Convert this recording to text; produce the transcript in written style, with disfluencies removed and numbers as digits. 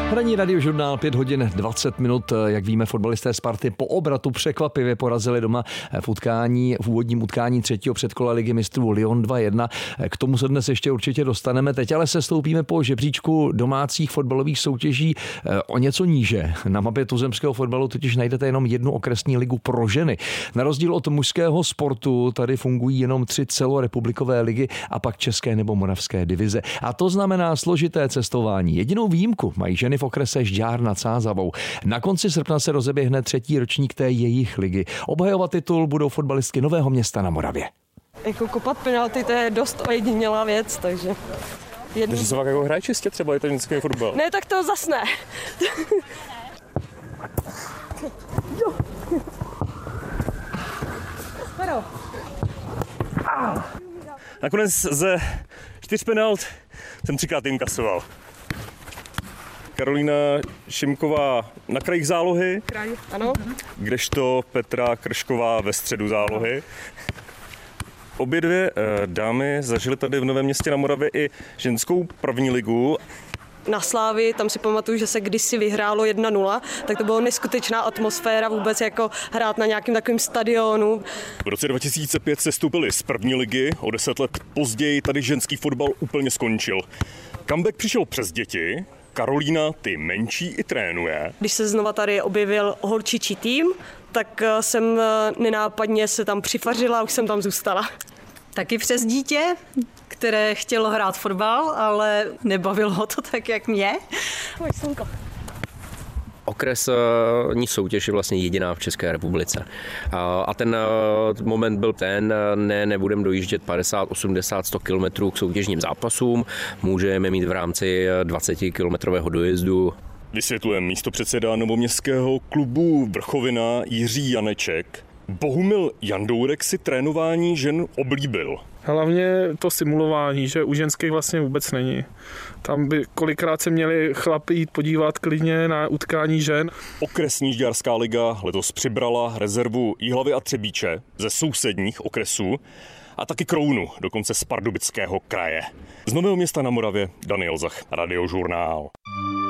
Ranní radiožurnál 5 hodin 20 minut. Jak víme, fotbalisté Sparty po obratu překvapivě porazili doma v úvodním utkání třetího předkola Ligy mistrů Lyon 2-1. K tomu se dnes ještě určitě dostaneme. Teď ale se stoupíme po žebříčku domácích fotbalových soutěží o něco níže. Na mapě tuzemského fotbalu totiž najdete jenom jednu okresní ligu pro ženy. Na rozdíl od mužského sportu tady fungují jenom 3 celorepublikové ligy a pak české nebo moravské divize. A to znamená složité cestování. Jedinou výjimku mají ženy v okrese Žďár nad Sázavou. Na konci srpna se rozeběhne 3. ročník té jejich ligy. Obhajovat titul budou fotbalistky Nového Města na Moravě. Jako kopat penalty, to je dost ojedinělá věc, takže... Takže se fakt jako hraje čistě třeba i ten ženský fotbal? Ne, tak to zas ne. Nakonec ze 4 penalt jsem 3krát inkasoval. Karolína Šimková na krajích zálohy, Ano. kdežto Petra Kršková ve středu zálohy. Obě dvě dámy zažily tady v Novém Městě na Moravě i ženskou první ligu. Na Slávii, tam si pamatuju, že se kdysi vyhrálo 1-0, tak to byla neskutečná atmosféra vůbec jako hrát na nějakém takovém stadionu. V roce 2005 se stoupili z první ligy, o 10 let později tady ženský fotbal úplně skončil. Comeback přišel přes děti, Karolína ty menší i trénuje. Když se znova tady objevil holčičí tým, tak jsem nenápadně se tam přifařila a už jsem tam zůstala. Taky přes dítě, které chtělo hrát fotbal, ale nebavilo ho to tak, jak mě. Pojď, slunko. Okresní soutěž je vlastně jediná v České republice. A ten moment byl ten, nebudeme dojíždět 50, 80, 100 kilometrů k soutěžním zápasům, můžeme mít v rámci 20-kilometrového dojezdu. Vysvětluje místopředseda novoměstského klubu Vrchovina Jiří Janeček. Bohumil Jandourek si trénování žen oblíbil. Hlavně to simulování, že u ženských vlastně vůbec není. Tam by kolikrát se měli chlapi jít podívat klidně na utkání žen. Okresní žďárská liga letos přibrala rezervu Jihlavy a Třebíče ze sousedních okresů a taky Krounu, dokonce z Pardubického kraje. Z Nového Města na Moravě Daniel Zach, Radiožurnál.